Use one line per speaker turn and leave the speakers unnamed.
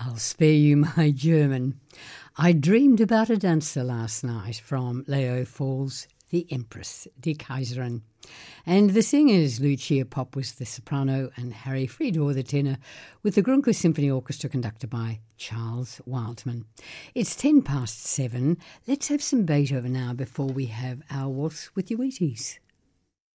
I'll spare you my German. I dreamed about a dancer last night from Leo Falls, The Empress, Die Kaiserin. And the singers, Lucia Pop was the soprano and Harry Friedor the tenor, with the Grunker Symphony Orchestra conducted by Charles Wildman. It's 7:10. Let's have some Beethoven now before we have our Waltz with your Wheaties.